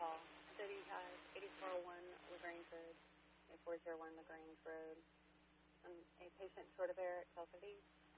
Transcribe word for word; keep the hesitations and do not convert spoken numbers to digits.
call. City has eighty-four oh one LaGrange Road, four oh one LaGrange Road. Um, a patient short of air at twelve fifty.